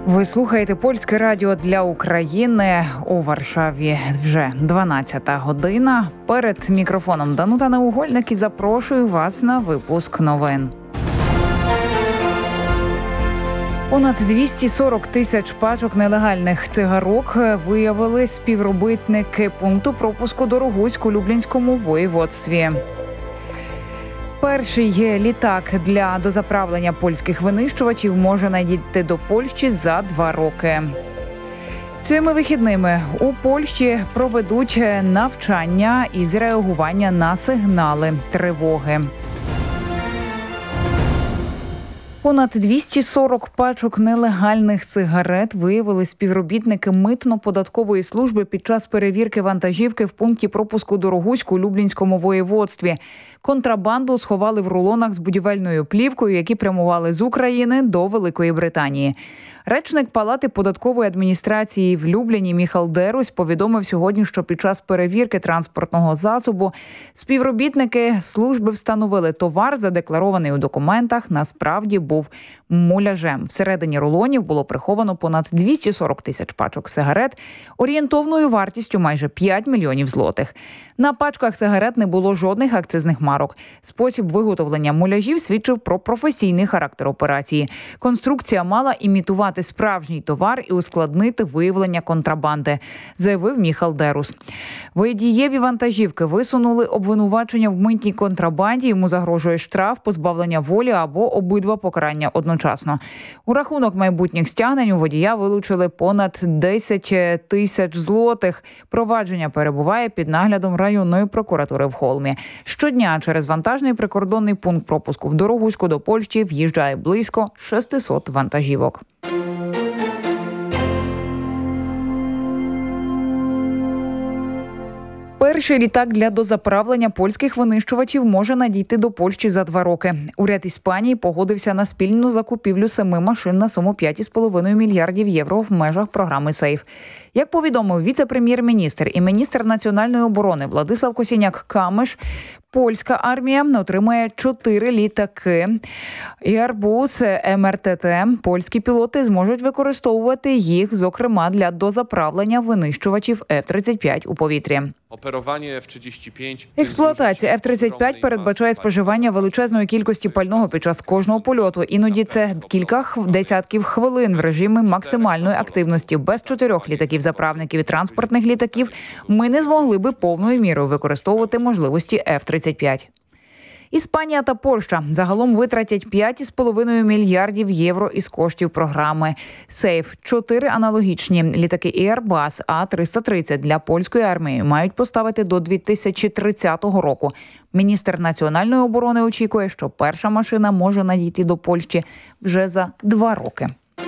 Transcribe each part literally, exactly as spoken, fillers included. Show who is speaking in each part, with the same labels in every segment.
Speaker 1: Ви слухаєте Польське радіо для України. У Варшаві вже дванадцята година. Перед мікрофоном Данута Наугольник і запрошую вас на випуск новин. Понад двісті сорок тисяч пачок нелегальних цигарок виявили співробітники пункту пропуску Дорогуськ у Люблінському воєводстві. Перший літак для дозаправлення польських винищувачів може надійти до Польщі за два роки. Цими вихідними у Польщі проведуть навчання із реагування на сигнали тривоги. Понад двісті сорок пачок нелегальних сигарет виявили співробітники митно-податкової служби під час перевірки вантажівки в пункті пропуску Дорогуськ у Люблінському воєводстві. Контрабанду сховали в рулонах з будівельною плівкою, які прямували з України до Великої Британії. Речник Палати податкової адміністрації в Любліні Міхал Дерусь повідомив сьогодні, що під час перевірки транспортного засобу співробітники служби встановили товар, задекларований у документах, насправді був муляжем. Всередині рулонів було приховано понад двісті сорок тисяч пачок сигарет, орієнтовною вартістю майже п'ять мільйонів злотих. На пачках сигарет не було жодних акцизних марок. Спосіб виготовлення муляжів свідчив про професійний характер операції. Конструкція мала імітувати справжній товар і ускладнити виявлення контрабанди, заявив Міхал Дерусь. Водієві вантажівки висунули обвинувачення в митній контрабанді, йому загрожує штраф, позбавлення волі або обидва покарання одночасно. У рахунок майбутніх стягнень у водія вилучили понад десять тисяч злотих. Провадження перебуває під наглядом районної прокуратури в Холмі. Щодня через вантажний прикордонний пункт пропуску в Дорогуську до Польщі в'їжджає близько шістсот вантажівок. Перший літак для дозаправлення польських винищувачів може надійти до Польщі за два роки. Уряд Іспанії погодився на спільну закупівлю семи машин на суму п'ять цілих п'ять десятих мільярдів євро в межах програми «Сейф». Як повідомив віце-прем'єр-міністр і міністр національної оборони Владислав Косіняк-Камиш, польська армія отримає чотири літаки Airbus Ем Ер Те Те. Польські пілоти зможуть використовувати їх, зокрема, для дозаправлення винищувачів Еф тридцять п'ять у повітрі. Експлуатація Еф тридцять п'ять передбачає споживання величезної кількості пального під час кожного польоту. Іноді це кілька десятків хвилин в режимі максимальної активності. Без чотирьох літаків-заправників і транспортних літаків ми не змогли би повною мірою використовувати можливості Еф тридцять п'ять. Іспанія та Польща загалом витратять п'ять цілих п'ять десятих мільярдів євро із коштів програми «Сейф». Чотири аналогічні літаки Airbus А триста тридцять для польської армії мають поставити до дві тисячі тридцятого року. Міністр національної оборони очікує, що перша машина може надійти до Польщі вже за два роки.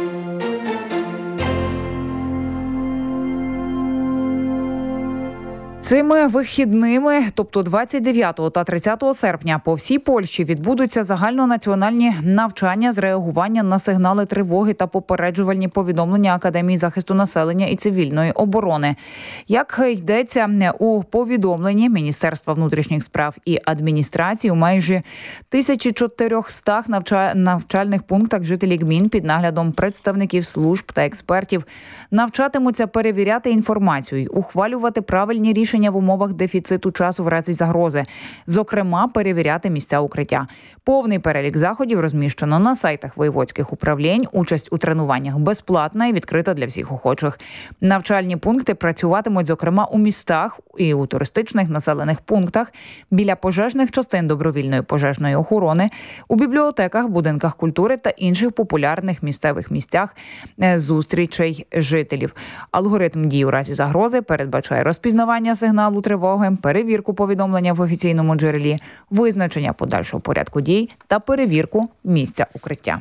Speaker 1: Цими вихідними, тобто двадцять дев'ятого та тридцятого серпня, по всій Польщі відбудуться загальнонаціональні навчання з реагування на сигнали тривоги та попереджувальні повідомлення Академії захисту населення і цивільної оборони. Як йдеться у повідомленні Міністерства внутрішніх справ і адміністрації, у майже тисячі чотирьохстах навчальних пунктах жителі ГМІН під наглядом представників служб та експертів навчатимуться перевіряти інформацію й ухвалювати правильні рішення в умовах дефіциту часу в разі загрози, зокрема, перевіряти місця укриття. Повний перелік заходів розміщено на сайтах воєводських управлінь. Участь у тренуваннях безплатна і відкрита для всіх охочих. Навчальні пункти працюватимуть, зокрема, у містах і у туристичних населених пунктах, біля пожежних частин добровільної пожежної охорони, у бібліотеках, будинках культури та інших популярних місцевих місцях зустрічей жителів. Алгоритм дій у разі загрози передбачає розпізнавання сигналу тривоги, перевірку повідомлення в офіційному джерелі, визначення подальшого порядку дій та перевірку місця укриття.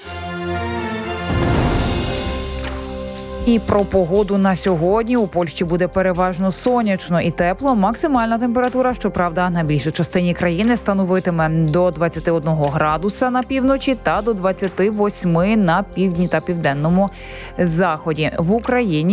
Speaker 1: І про погоду на сьогодні. У Польщі буде переважно сонячно і тепло. Максимальна температура, щоправда, на більшій частині країни становитиме до двадцяти одного градуса на півночі та до двадцяти восьми на півдні та південному заході. В Україні